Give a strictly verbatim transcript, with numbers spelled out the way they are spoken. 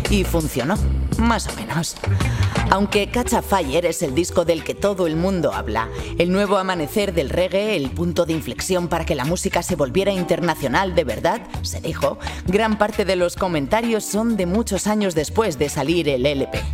Y funcionó, más o menos. Aunque Catch a Fire es el disco del que todo el mundo habla, el nuevo amanecer del reggae, el punto de inflexión para que la música se volviera internacional de verdad, se dijo, gran parte de los comentarios son de muchos años después de salir el L P.